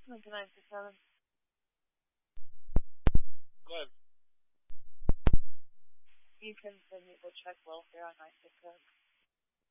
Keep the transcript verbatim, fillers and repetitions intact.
nine six seven. Go ahead. You can send me the check welfare on nine six seven.